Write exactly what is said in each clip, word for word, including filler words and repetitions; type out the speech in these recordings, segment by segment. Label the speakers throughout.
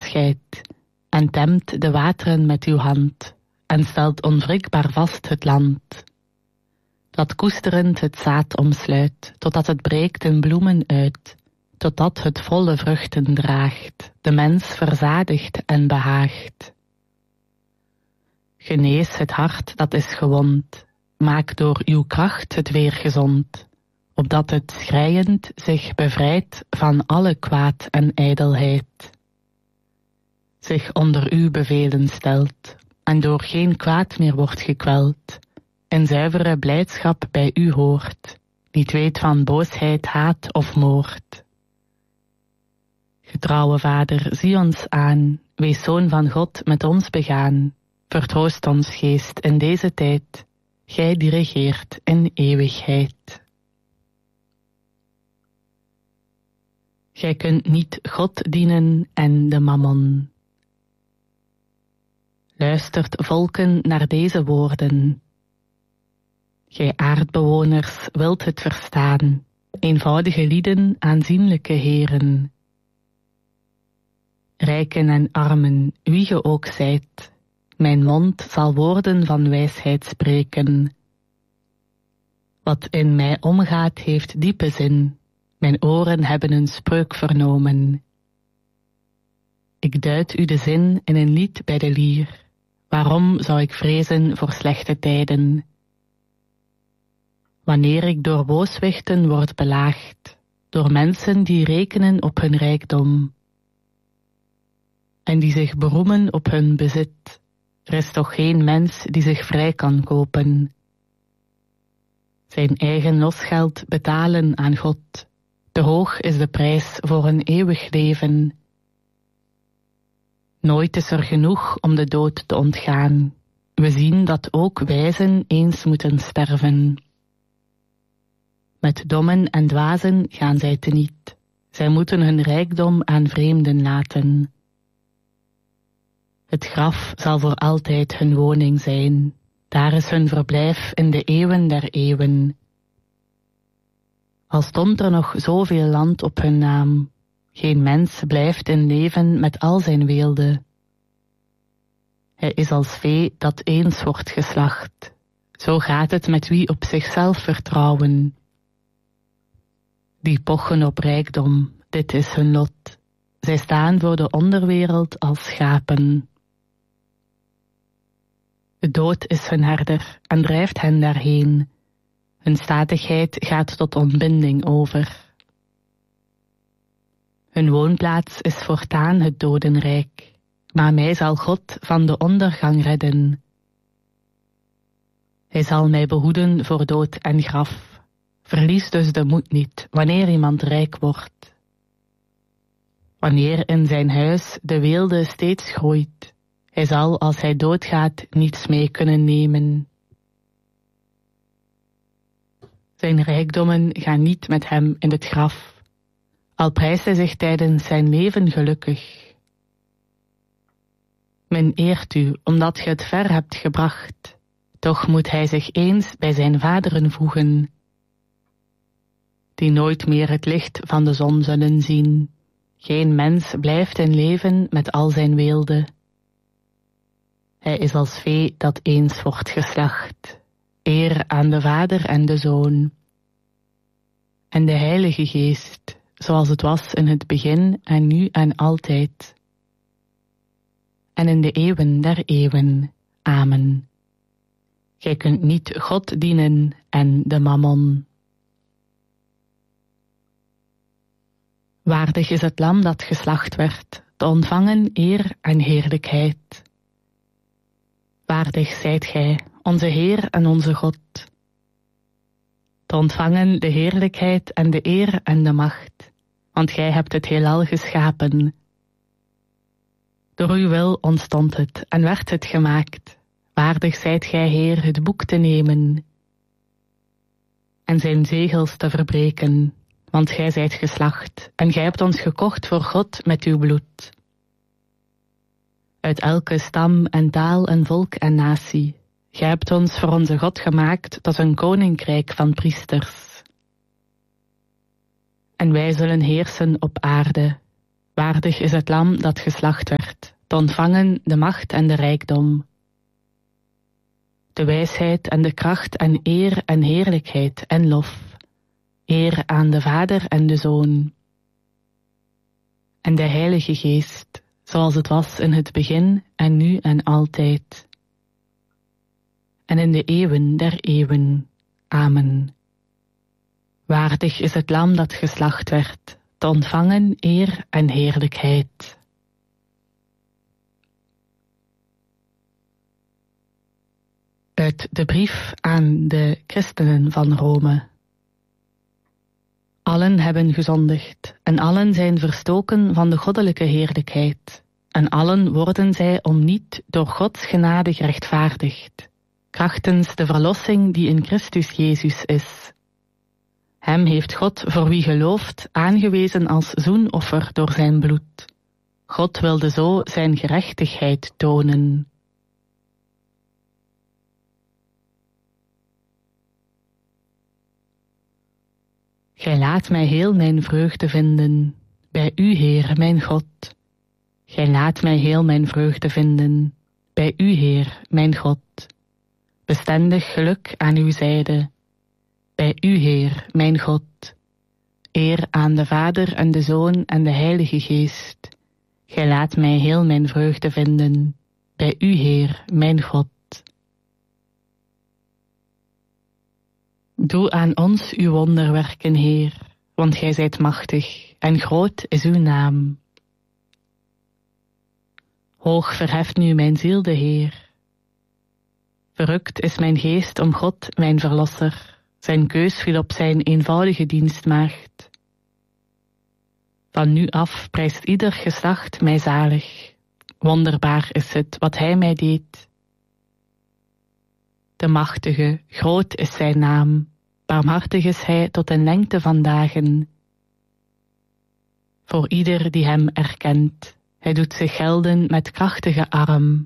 Speaker 1: scheidt, en temt de wateren met uw hand, en stelt onwrikbaar vast het land, dat koesterend het zaad omsluit, totdat het breekt in bloemen uit, totdat het volle vruchten draagt, de mens verzadigt en behaagt. Genees het hart dat is gewond, maak door uw kracht het weer gezond, opdat het schreiend zich bevrijdt van alle kwaad en ijdelheid. Zich onder uw bevelen stelt, en door geen kwaad meer wordt gekweld, en zuivere blijdschap bij u hoort, niet weet van boosheid, haat of moord. Getrouwe Vader, zie ons aan, wees Zoon van God met ons begaan, vertroost ons geest in deze tijd, gij die regeert in eeuwigheid. Gij kunt niet God dienen en de mammon. Luistert volken naar deze woorden. Gij aardbewoners wilt het verstaan, eenvoudige lieden, aanzienlijke heren. Rijken en armen, wie ge ook zijt, mijn mond zal woorden van wijsheid spreken. Wat in mij omgaat heeft diepe zin, mijn oren hebben een spreuk vernomen. Ik duid u de zin in een lied bij de lier, waarom zou ik vrezen voor slechte tijden? Wanneer ik door booswichten word belaagd, door mensen die rekenen op hun rijkdom, en die zich beroemen op hun bezit, er is toch geen mens die zich vrij kan kopen. Zijn eigen losgeld betalen aan God, te hoog is de prijs voor een eeuwig leven. Nooit is er genoeg om de dood te ontgaan. We zien dat ook wijzen eens moeten sterven. Met dommen en dwazen gaan zij teniet. Zij moeten hun rijkdom aan vreemden laten. Het graf zal voor altijd hun woning zijn. Daar is hun verblijf in de eeuwen der eeuwen. Al stond er nog zoveel land op hun naam, geen mens blijft in leven met al zijn weelde. Hij is als vee dat eens wordt geslacht. Zo gaat het met wie op zichzelf vertrouwen. Die pochen op rijkdom, dit is hun lot. Zij staan voor de onderwereld als schapen. De dood is hun herder en drijft hen daarheen. Hun statigheid gaat tot ontbinding over. Hun woonplaats is voortaan het dodenrijk, maar mij zal God van de ondergang redden. Hij zal mij behoeden voor dood en graf. Verlies dus de moed niet, wanneer iemand rijk wordt. Wanneer in zijn huis de weelde steeds groeit, hij zal als hij doodgaat niets mee kunnen nemen. Zijn rijkdommen gaan niet met hem in het graf, al prijst hij zich tijdens zijn leven gelukkig. Men eert u, omdat ge het ver hebt gebracht, toch moet hij zich eens bij zijn vaderen voegen, die nooit meer het licht van de zon zullen zien. Geen mens blijft in leven met al zijn weelde. Hij is als vee dat eens wordt geslacht. Eer aan de Vader en de Zoon. En de Heilige Geest, zoals het was in het begin en nu en altijd. En in de eeuwen der eeuwen. Amen. Gij kunt niet God dienen en de mammon. Waardig is het lam dat geslacht werd, te ontvangen eer en heerlijkheid. Waardig zijt gij, onze Heer en onze God, te ontvangen de heerlijkheid en de eer en de macht, want gij hebt het heelal geschapen. Door uw wil ontstond het en werd het gemaakt. Waardig zijt gij, Heer, het boek te nemen en zijn zegels te verbreken, want gij zijt geslacht en gij hebt ons gekocht voor God met uw bloed. Uit elke stam en taal en volk en natie, gij hebt ons voor onze God gemaakt tot een koninkrijk van priesters. En wij zullen heersen op aarde. Waardig is het lam dat geslacht werd, te ontvangen de macht en de rijkdom, de wijsheid en de kracht en eer en heerlijkheid en lof, eer aan de Vader en de Zoon en de Heilige Geest, zoals het was in het begin en nu en altijd, en in de eeuwen der eeuwen. Amen. Waardig is het lam dat geslacht werd, te ontvangen eer en heerlijkheid. Uit de brief aan de christenen van Rome. Allen hebben gezondigd en allen zijn verstoken van de goddelijke heerlijkheid. En allen worden zij om niet door Gods genade gerechtvaardigd, krachtens de verlossing die in Christus Jezus is. Hem heeft God, voor wie gelooft, aangewezen als zoenoffer door zijn bloed. God wilde zo zijn gerechtigheid tonen. Gij laat mij heel mijn vreugde vinden, bij u, Heer, mijn God. Gij laat mij heel mijn vreugde vinden, bij u, Heer, mijn God. Bestendig geluk aan uw zijde, bij u, Heer, mijn God. Eer aan de Vader en de Zoon en de Heilige Geest. Gij laat mij heel mijn vreugde vinden, bij u, Heer, mijn God. Doe aan ons uw wonderwerken, Heer, want gij zijt machtig en groot is uw naam. Hoog verheft nu mijn ziel de Heer. Verrukt is mijn geest om God, mijn verlosser. Zijn keus viel op zijn eenvoudige dienstmaagd. Van nu af prijst ieder geslacht mij zalig. Wonderbaar is het wat hij mij deed. De machtige, groot is zijn naam. Barmhartig is hij tot een lengte van dagen. Voor ieder die hem erkent. Hij doet zich gelden met krachtige arm.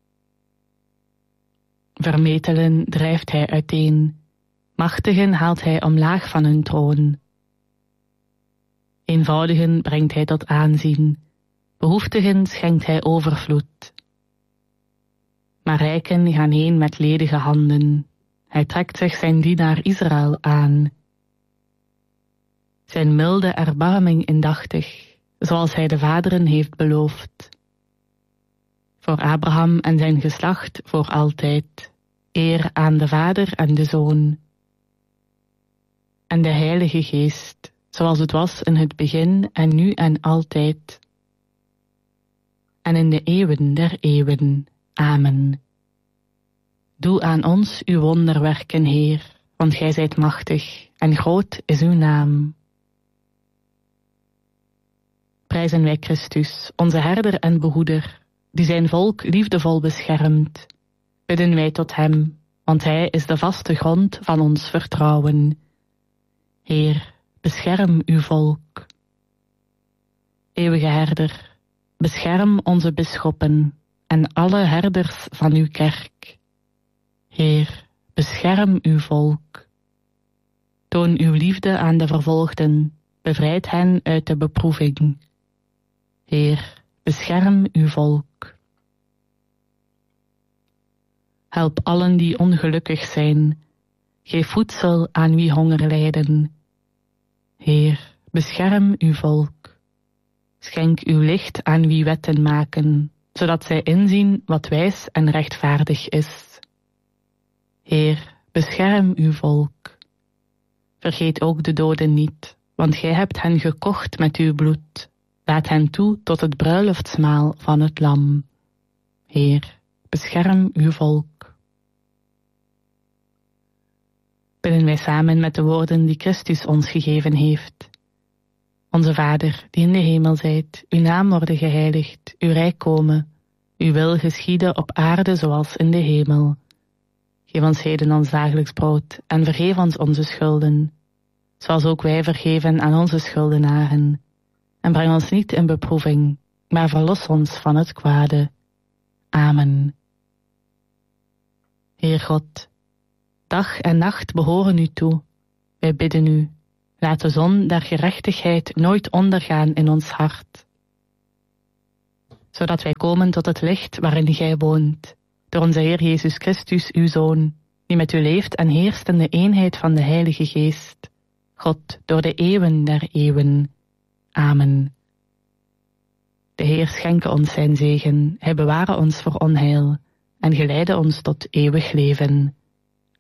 Speaker 1: Vermetelen drijft hij uiteen. Machtigen haalt hij omlaag van hun troon. Eenvoudigen brengt hij tot aanzien. Behoeftigen schenkt hij overvloed. Maar rijken gaan heen met ledige handen. Hij trekt zich zijn dienaar Israël aan. Zijn milde erbarming indachtig, zoals hij de vaderen heeft beloofd. Voor Abraham en zijn geslacht voor altijd. Eer aan de Vader en de Zoon. En de Heilige Geest, zoals het was in het begin en nu en altijd. En in de eeuwen der eeuwen. Amen. Doe aan ons uw wonderwerken, Heer, want gij zijt machtig en groot is uw naam. Prijzen wij Christus, onze herder en behoeder, die zijn volk liefdevol beschermt. Bidden wij tot hem, want hij is de vaste grond van ons vertrouwen. Heer, bescherm uw volk. Eeuwige herder, bescherm onze bisschoppen en alle herders van uw kerk. Heer, bescherm uw volk. Toon uw liefde aan de vervolgden, bevrijd hen uit de beproeving. Heer, bescherm uw volk. Help allen die ongelukkig zijn. Geef voedsel aan wie honger lijden. Heer, bescherm uw volk. Schenk uw licht aan wie wetten maken, zodat zij inzien wat wijs en rechtvaardig is. Heer, bescherm uw volk. Vergeet ook de doden niet, want gij hebt hen gekocht met uw bloed. Laat hen toe tot het bruiloftsmaal van het lam. Heer, bescherm uw volk. Bidden wij samen met de woorden die Christus ons gegeven heeft. Onze Vader, die in de hemel zijt, uw naam worden geheiligd, uw rijk komen, uw wil geschieden op aarde zoals in de hemel. Geef ons heden ons dagelijks brood en vergeef ons onze schulden, zoals ook wij vergeven aan onze schuldenaren. En breng ons niet in beproeving, maar verlos ons van het kwade. Amen. Heer God, dag en nacht behoren u toe. Wij bidden u, laat de zon der gerechtigheid nooit ondergaan in ons hart. zodat wij komen tot het licht waarin gij woont, door onze Heer Jezus Christus, uw Zoon, die met u leeft en heerst in de eenheid van de Heilige Geest, God, door de eeuwen der eeuwen. Amen. De Heer schenke ons zijn zegen, hij beware ons voor onheil en geleide ons tot eeuwig leven.